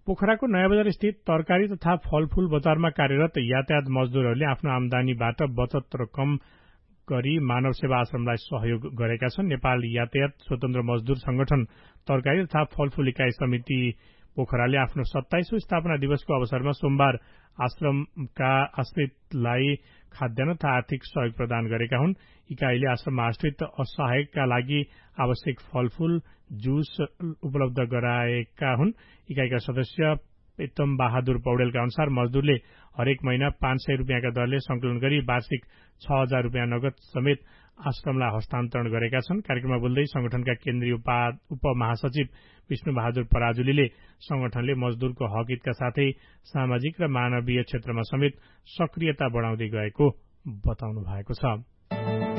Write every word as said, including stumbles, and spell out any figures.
पोखराको नयाँ बजार स्थित तरकारी तथा फलफूल बजारमा कार्यरत यातायात मजदूरहरूले आफ्नो आमदानीबाट बचत रकम गरी मानव सेवा आश्रमलाई सहयोग गरेका छन्। नेपाल यातायात स्वतन्त्र मजदूर संगठन तरकारी तथा फलफूल इकाइ समिति पोखराले आफ्नो सत्ताइसौं स्थापना दिवसको अवसरमा सोमबार आश्रमका आश्रितलाई खाद्यान्न तथा आर्थिक सहयोग प्रदान गरेका हुन्। इकाइले आश्रममा आश्रित असहायकका लागि आवश्यक फलफूल जुस उपलब्ध गराएका हुन्। इकाइका सदस्य प्रीतम बहादुर पौडेलका अनुसार मजदूरले हरेक महिना पाँच सय रुपियाँका दरले संकलन गरी वार्षिक छ हजार रुपियाँ नगद समेत आश्रमलाई हस्तान्तरण गरेका छन्। कार्यक्रममा बोल्दै संगठनका केन्द्रीय उपमहासचिव विष्णु बहादुर पराजुलीले संगठनले मजदूरको हक हितका साथै सामाजिक र मानवीय क्षेत्रमा समेत सक्रियता बढ़ाउँदै गएको बताउनु भएको छ।